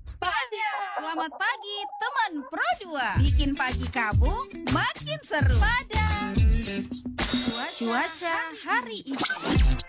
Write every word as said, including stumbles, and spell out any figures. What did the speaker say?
Spada. Selamat pagi teman Pro dua. Bikin pagi kamu makin seru. Spada. Cuaca hari ini.